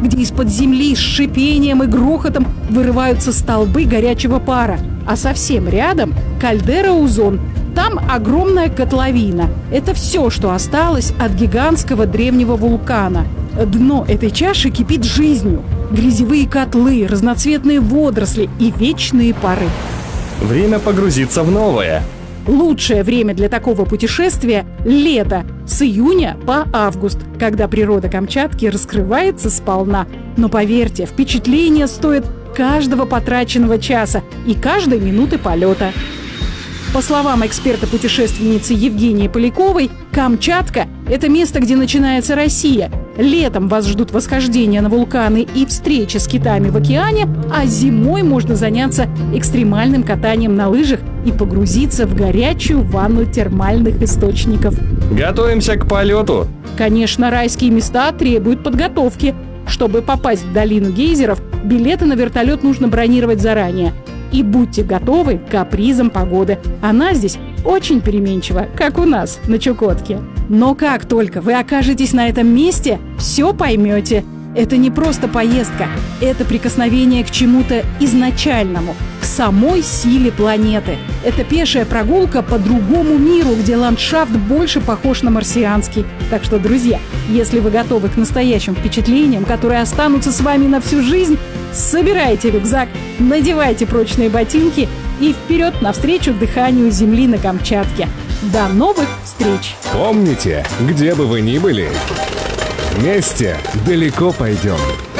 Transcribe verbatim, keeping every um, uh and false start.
где из-под земли с шипением и грохотом вырываются столбы горячего пара. А совсем рядом кальдера Узон. Там огромная котловина. Это все, что осталось от гигантского древнего вулкана. Дно этой чаши кипит жизнью. Грязевые котлы, разноцветные водоросли и вечные пары. Время погрузиться в новое. Лучшее время для такого путешествия – лето, с июня по август, когда природа Камчатки раскрывается сполна. Но поверьте, впечатление стоит каждого потраченного часа и каждой минуты полета. По словам эксперта-путешественницы Евгении Поляковой, Камчатка – это место, где начинается Россия. Летом вас ждут восхождения на вулканы и встречи с китами в океане, а зимой можно заняться экстремальным катанием на лыжах и погрузиться в горячую ванну термальных источников. Готовимся к полету. Конечно, райские места требуют подготовки. Чтобы попасть в долину гейзеров, билеты на вертолет нужно бронировать заранее. И будьте готовы к капризам погоды. Она здесь очень переменчива, как у нас на Чукотке. Но как только вы окажетесь на этом месте, все поймете. Это не просто поездка, это прикосновение к чему-то изначальному, к самой силе планеты. Это пешая прогулка по другому миру, где ландшафт больше похож на марсианский. Так что, друзья, если вы готовы к настоящим впечатлениям, которые останутся с вами на всю жизнь, собирайте рюкзак, надевайте прочные ботинки и вперед навстречу дыханию земли на Камчатке. До новых встреч! Помните, где бы вы ни были, вместе далеко пойдем.